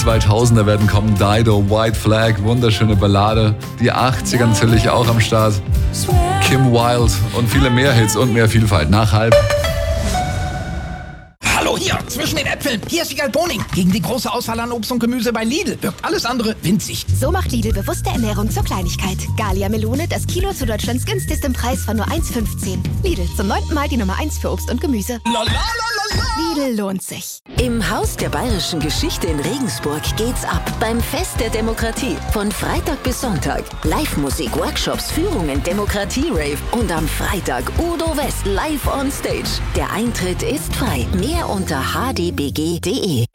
2000er werden kommen. Dido, White Flag, wunderschöne Ballade. Die 80er natürlich auch am Start. Kim Wilde und viele mehr Hits und mehr Vielfalt. Nach halb. Hallo hier, zwischen den Äpfeln. Hier ist Wiegald Boning. Gegen die große Auswahl an Obst und Gemüse bei Lidl wirkt alles andere winzig. So macht Lidl bewusste Ernährung zur Kleinigkeit. Gallia Melone, das Kilo zu Deutschlands günstigstem Preis von nur 1,15. Lidl, zum 9. Mal die Nummer 1 für Obst und Gemüse. Lidl lohnt sich. Im Haus der bayerischen Geschichte in Regensburg geht's ab beim Fest der Demokratie. Von Freitag bis Sonntag. Live-Musik, Workshops, Führungen, Demokratie-Rave und am Freitag Udo West live on stage. Der Eintritt ist frei. Mehr unter hdbg.de.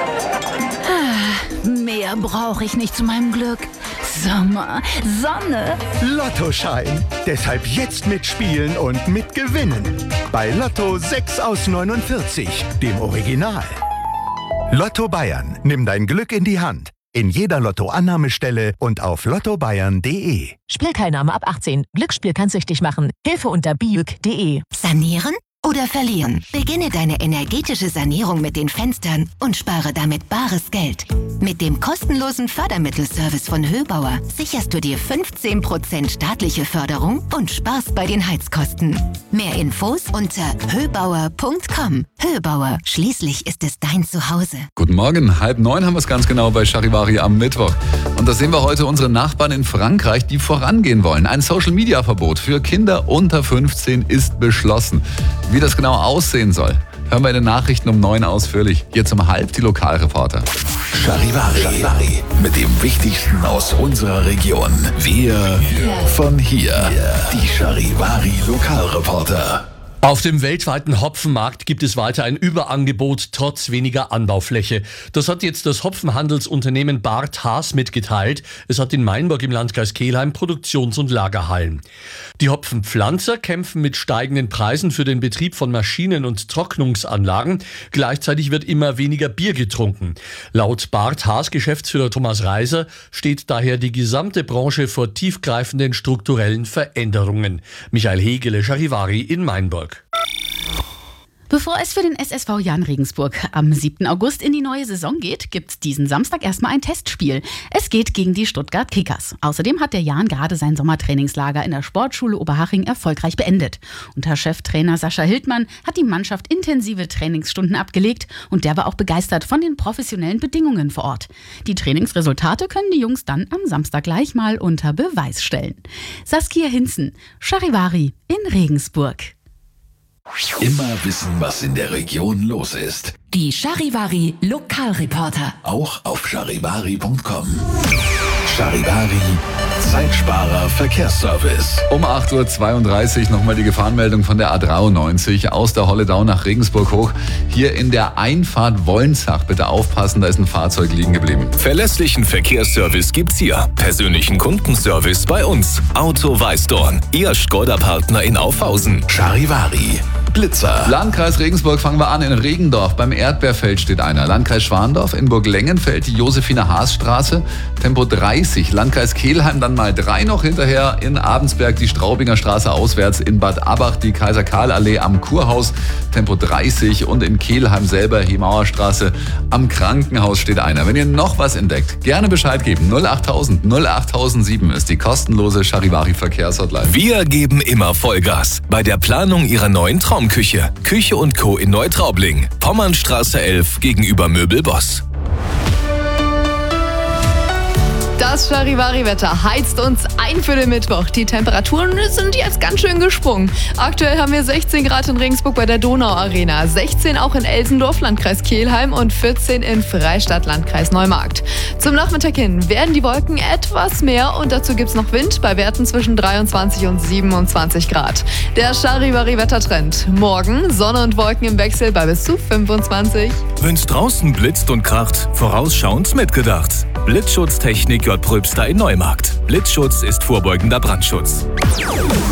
Mehr brauche ich nicht zu meinem Glück. Sommer, Sonne. Lottoschein. Deshalb jetzt mitspielen und mitgewinnen. Bei Lotto 6 aus 49, dem Original. Lotto Bayern. Nimm dein Glück in die Hand. In jeder Lottoannahmestelle und auf lottobayern.de. Spielteilnahme ab 18. Glücksspiel kann süchtig machen. Hilfe unter biuk.de. Sanieren oder verlieren? Beginne deine energetische Sanierung mit den Fenstern und spare damit bares Geld. Mit dem kostenlosen Fördermittelservice von Höbauer sicherst du dir 15% staatliche Förderung und sparst bei den Heizkosten. Mehr Infos unter höbauer.com. Höbauer, schließlich ist es dein Zuhause. Guten Morgen, 8:30 haben wir es ganz genau bei Charivari am Mittwoch. Und da sehen wir heute unsere Nachbarn in Frankreich, die vorangehen wollen. Ein Social-Media-Verbot für Kinder unter 15 ist beschlossen. Wie das genau aussehen soll, hören wir in den Nachrichten um 9 ausführlich. Jetzt um halb die Lokalreporter. Charivari. Mit dem Wichtigsten aus unserer Region. Wir von hier. Die Charivari Lokalreporter. Auf dem weltweiten Hopfenmarkt gibt es weiter ein Überangebot trotz weniger Anbaufläche. Das hat jetzt das Hopfenhandelsunternehmen Bart Haas mitgeteilt. Es hat in Mainburg im Landkreis Kelheim Produktions- und Lagerhallen. Die Hopfenpflanzer kämpfen mit steigenden Preisen für den Betrieb von Maschinen und Trocknungsanlagen. Gleichzeitig wird immer weniger Bier getrunken. Laut Bart Haas Geschäftsführer Thomas Reiser steht daher die gesamte Branche vor tiefgreifenden strukturellen Veränderungen. Michael Hegele, Charivari in Mainburg. Bevor es für den SSV Jahn Regensburg am 7. August in die neue Saison geht, gibt's diesen Samstag erstmal ein Testspiel. Es geht gegen die Stuttgart Kickers. Außerdem hat der Jahn gerade sein Sommertrainingslager in der Sportschule Oberhaching erfolgreich beendet. Unter Cheftrainer Sascha Hildmann hat die Mannschaft intensive Trainingsstunden abgelegt und der war auch begeistert von den professionellen Bedingungen vor Ort. Die Trainingsresultate können die Jungs dann am Samstag gleich mal unter Beweis stellen. Saskia Hinzen, Charivari in Regensburg. Immer wissen, was in der Region los ist. Die Charivari Lokalreporter. Auch auf charivari.com. Charivari, Zeitsparer Verkehrsservice. Um 8:32 Uhr nochmal die Gefahrenmeldung von der A93 aus der Holledau nach Regensburg hoch. Hier in der Einfahrt Wolnzach. Bitte aufpassen, da ist ein Fahrzeug liegen geblieben. Verlässlichen Verkehrsservice gibt's hier. Persönlichen Kundenservice bei uns. Auto Weißdorn. Ihr Skoda-Partner in Aufhausen. Charivari. Blitzer. Landkreis Regensburg fangen wir an. In Regendorf beim Erdbeerfeld steht einer. Landkreis Schwandorf in Burglengenfeld die Josephine-Haas-Straße. Tempo 30. Landkreis Kelheim dann mal 3 noch hinterher. In Abensberg die Straubinger Straße auswärts. In Bad Abach die Kaiser-Karl-Allee am Kurhaus. Tempo 30. Und in Kelheim selber Hemauer Straße am Krankenhaus steht einer. Wenn ihr noch was entdeckt, gerne Bescheid geben. 08000 08007 ist die kostenlose Charivari-Verkehrshotline. Wir geben immer Vollgas bei der Planung Ihrer neuen Traumküche. Küche und Co. in Neutraubling. Pommernstraße 11 gegenüber Möbelboss. Das Charivari-Wetter heizt uns ein für den Mittwoch. Die Temperaturen sind jetzt ganz schön gesprungen. Aktuell haben wir 16 Grad in Regensburg bei der Donauarena, 16 auch in Elsendorf, Landkreis Kelheim und 14 in Freistadt, Landkreis Neumarkt. Zum Nachmittag hin werden die Wolken etwas mehr und dazu gibt's noch Wind bei Werten zwischen 23 und 27 Grad. Der Charivari-Wettertrend. Morgen Sonne und Wolken im Wechsel bei bis zu 25. Wenn's draußen blitzt und kracht, vorausschauend mitgedacht. Blitzschutztechnik J. Pröbster in Neumarkt. Blitzschutz ist vorbeugender Brandschutz.